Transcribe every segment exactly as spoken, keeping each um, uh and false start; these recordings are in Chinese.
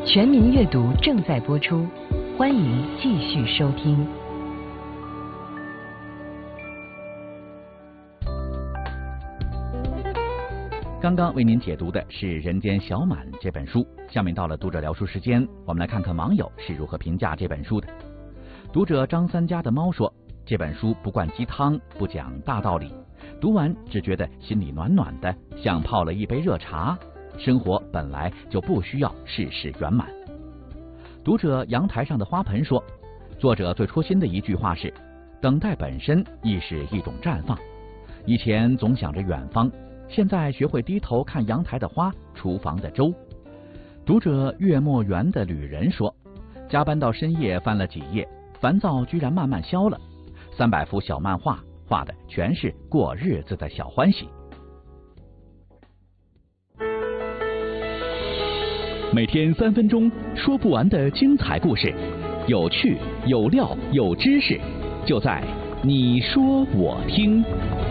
全民阅读正在播出，欢迎继续收听。 刚刚为您解读的是《人间小满》这本书，下面到了读者聊书时间，我们来看看网友是如何评价这本书的。读者张三家的猫说，这本书不灌鸡汤，不讲大道理，读完只觉得心里暖暖的，像泡了一杯热茶。生活本来就不需要事事圆满。读者阳台上的花盆说，作者最戳心的一句话是，等待本身亦是一种绽放。以前总想着远方，现在学会低头看阳台的花，厨房的粥。读者月末园的旅人说，加班到深夜翻了几页，烦躁居然慢慢消了。三百幅小漫画，画的全是过日子的小欢喜。 每天三分钟，说不完的精彩故事，有趣有料有知识，就在你说我听。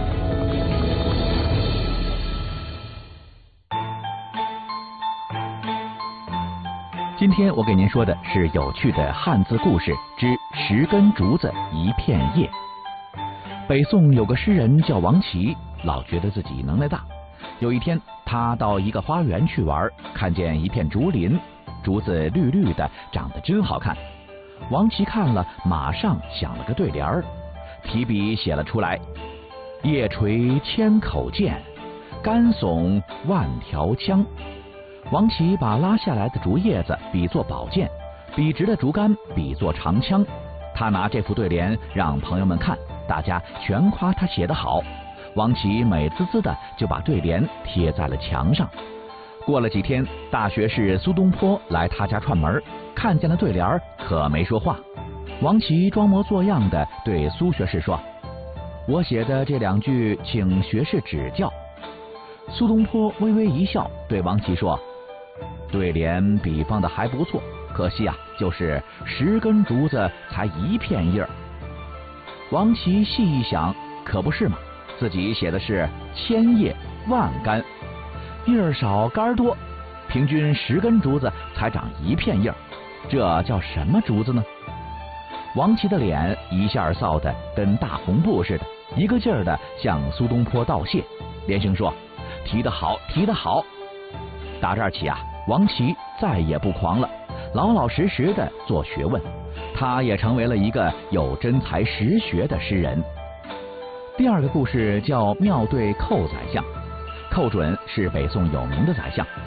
今天我给您说的是有趣的汉字故事之十根竹子一片叶。北宋有个诗人叫王琦，老觉得自己能耐大。有一天，他到一个花园去玩，看见一片竹林，竹子绿绿的，长得真好看。王琦看了，马上想了个对联儿，提笔写了出来：叶垂千口剑，竿耸万条枪。王琦把拉下来的竹叶子比作宝剑，笔直的竹竿比作长枪。他拿这副对联让朋友们看，大家全夸他写得好。王琦美滋滋的就把对联贴在了墙上。过了几天，大学士苏东坡来他家串门，看见了对联可没说话。王琦装模作样的对苏学士说，我写的这两句请学士指教。苏东坡微微一笑，对王琦说，对联比方的还不错，可惜啊，就是十根竹子才一片叶儿。王琦细一想，可不是嘛，自己写的是千叶万竿，叶儿少竿多，平均十根竹子才长一片叶儿，这叫什么竹子呢？王琦的脸一下臊得跟大红布似的，一个劲儿的向苏东坡道谢，连声说，提得好，提得好。打这儿起啊，王琦再也不狂了，老老实实的做学问，他也成为了一个有真才实学的诗人。第二个故事叫妙对寇宰相。寇准是北宋有名的宰相，